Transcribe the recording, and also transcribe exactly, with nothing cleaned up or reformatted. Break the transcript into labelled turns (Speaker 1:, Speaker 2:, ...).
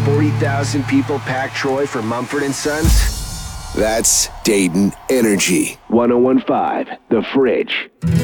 Speaker 1: forty thousand people pack Troy for Mumford and Sons? That's Dayton Energy. ten fifteen, The Fridge.